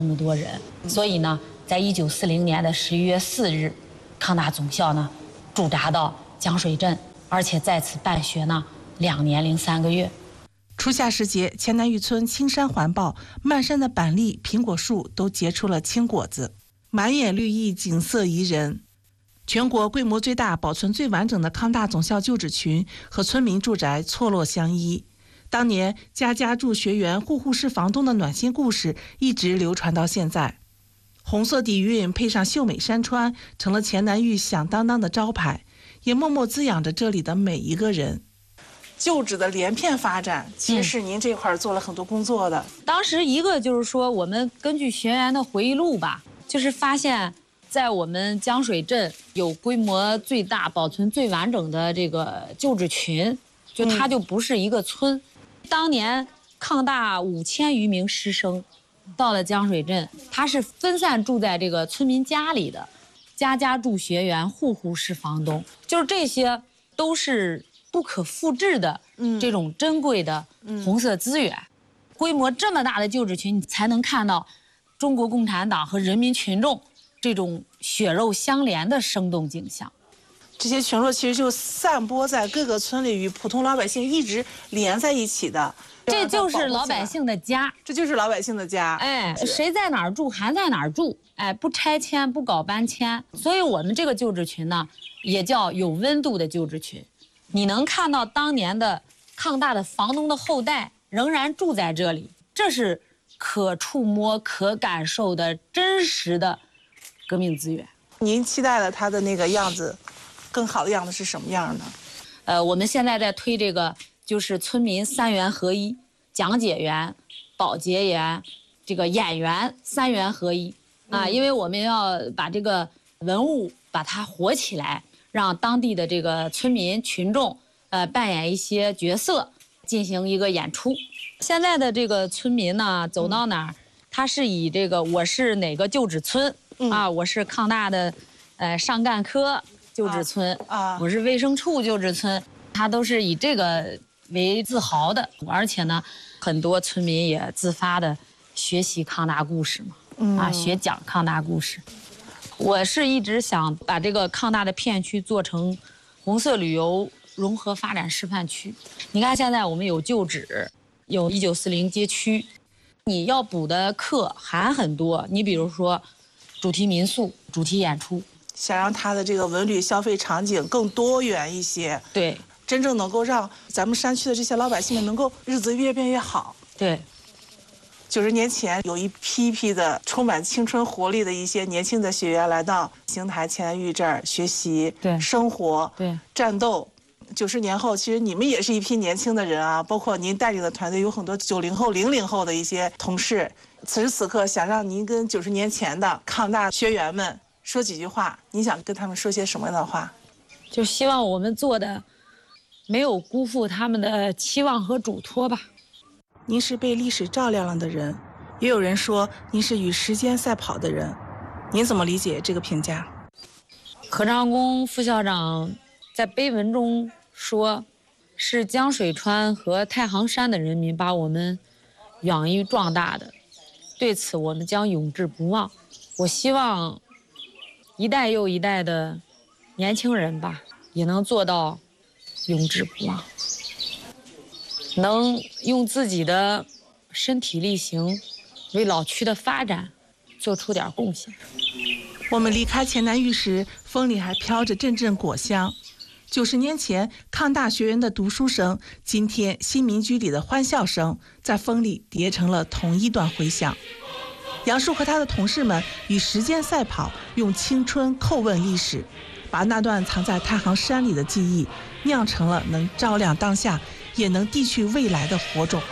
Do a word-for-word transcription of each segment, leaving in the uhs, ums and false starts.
那么多人，所以呢，在一九四零年的十一月四日，抗大总校呢驻扎到江水镇，而且在此办学呢两年零三个月。 初夏时节，钱南峪村青山环抱，漫山的板栗、苹果树都结出了青果子，满眼绿意，景色宜人。全国规模最大、保存最完整的康大总校旧址群和村民住宅错落相依。当年家家住学员、户户是房东的暖心故事一直流传到现在。红色底蕴配上秀美山川，成了钱南峪响当当的招牌，也默默滋养着这里的每一个人。旧址的连片发展，其实是您这块做了很多工作的。 嗯、当时一个就是说，我们根据学员的回忆录吧，就是发现，在我们江水镇有规模最大、保存最完整的这个旧址群，就它就不是一个村。嗯、当年抗大五千余名师生到了江水镇，他是分散住在这个村民家里的，家家住学员，户户是房东，就是这些都是不可复制的这种珍贵的红色资源。嗯、规模这么大的旧址群，你才能看到中国共产党和人民群众这种血肉相连的生动景象。 这些群落其实就散播在各个村里，与普通老百姓一直连在一起的。 这就是老百姓的家， 这就是老百姓的家。 哎，谁在哪儿住，还在哪儿住。哎，不拆迁，不搞搬迁。所以我们这个旧址群呢，也叫有温度的旧址群。你能看到当年的抗大的房东的后代仍然住在这里，这是可触摸、可感受的真实的革命资源。 您期待的它的那个样子，更好的样子是什么样的？ 呃，我们现在在推这个，就是村民三元合一，讲解员、保洁员、这个演员三元合一啊，嗯、因为我们要把这个文物把它活起来。让当地的这个村民群众，呃，扮演一些角色，进行一个演出。现在的这个村民呢，走到哪儿，他是以这个我是哪个旧址村、嗯、啊，我是抗大的，呃，上干科旧址村啊，我是卫生处旧址村，他都是以这个为自豪的。而且呢，很多村民也自发的学习抗大故事嘛，嗯、啊，学讲抗大故事。我是一直想把这个抗大的片区做成红色旅游融合发展示范区。你看现在我们有旧址，有一九四零街区，你要补的课还很多。你比如说主题民宿、主题演出， 想让它的这个文旅消费场景更多元一些， 对， 真正能够让咱们山区的这些老百姓们能够日子越变越好。 对。 九十年前，有一批批的充满青春活力的一些年轻的学员来到邢台钱南峪这儿学习、 对生活、 对战斗。九十年后，其实你们也是一批年轻的人啊，包括您带领的团队有很多九零后、零零后的一些同事。此时此刻，想让您跟九十年前的抗大学员们说几句话，你想跟他们说些什么样的话？ 就希望我们做的没有辜负他们的期望和嘱托吧。 您是被历史照亮了的人，也有人说您是与时间赛跑的人，您怎么理解这个评价？ 何长工副校长在碑文中说，是江水川和太行山的人民把我们养育壮大的，对此我们将永志不忘。我希望一代又一代的年轻人吧，也能做到永志不忘，能用自己的身体力行为老区的发展做出点贡献。 我们离开钱南峪时，风里还飘着阵阵果香。九十年前抗大学员的读书声，今天新民居里的欢笑声，在风里叠成了同一段回响。杨树和他的同事们与时间赛跑，用青春叩问历史，把那段藏在太行山里的记忆酿成了能照亮当下也能递去未来的火种。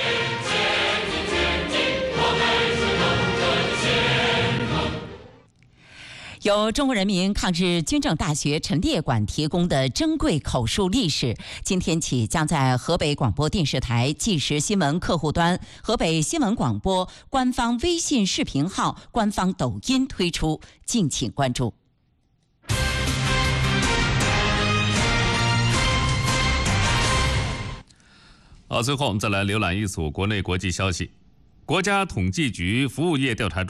由中国人民抗日军政大学陈列馆提供的珍贵口述历史，今天起将在河北广播电视台即时新闻客户端、河北新闻广播官方微信视频号、官方抖音推出，敬请关注。 好，最后我们再来浏览一组国内国际消息。国家统计局服务业调查中